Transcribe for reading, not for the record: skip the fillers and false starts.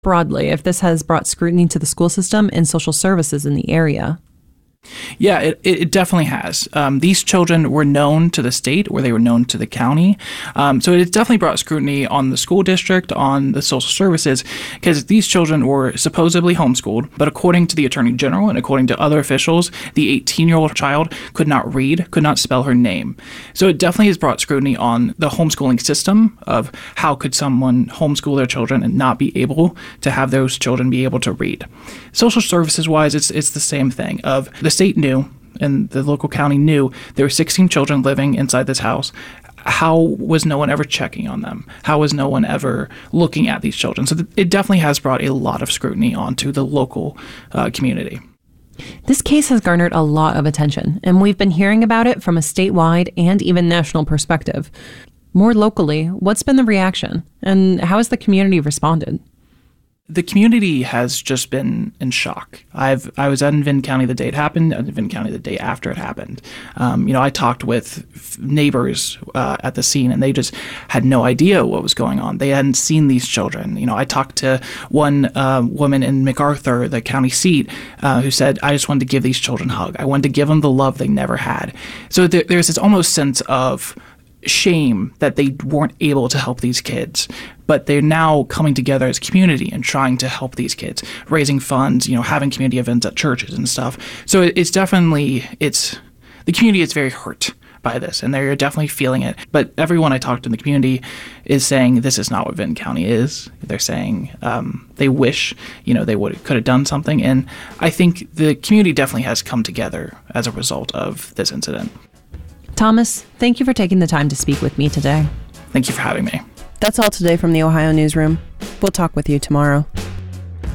broadly if this has brought scrutiny to the school system and social services in the area. Yeah, it definitely has. These children were known to the state, or they were known to the county. So it definitely brought scrutiny on the school district, on the social services, because these children were supposedly homeschooled. But according to the Attorney General and according to other officials, the 18-year-old child could not read, could not spell her name. So it definitely has brought scrutiny on the homeschooling system of how could someone homeschool their children and not be able to have those children be able to read. Social services-wise, it's the same thing of the state knew and the local county knew there were 16 children living inside this house. How was no one ever checking on them? How was no one ever looking at these children? So it definitely has brought a lot of scrutiny onto the local community. This case has garnered a lot of attention, and we've been hearing about it from a statewide and even national perspective. More locally, what's been the reaction, and how has the community responded? The community has just been in shock. I was in Vinton County the day it happened, and Vinton County the day after it happened. I talked with neighbors at the scene, and they just had no idea what was going on. They hadn't seen these children. I talked to one woman in MacArthur, the county seat, who said, I just wanted to give these children a hug. I wanted to give them the love they never had. So there's this almost sense of shame that they weren't able to help these kids, but they're now coming together as a community and trying to help these kids, raising funds, having community events at churches and stuff. So it's definitely, the community is very hurt by this, and they're definitely feeling it. But everyone I talked to in the community is saying this is not what Vinton County is. They're saying they wish, they could have done something. And I think the community definitely has come together as a result of this incident. Thomas, thank you for taking the time to speak with me today. Thank you for having me. That's all today from the Ohio Newsroom. We'll talk with you tomorrow.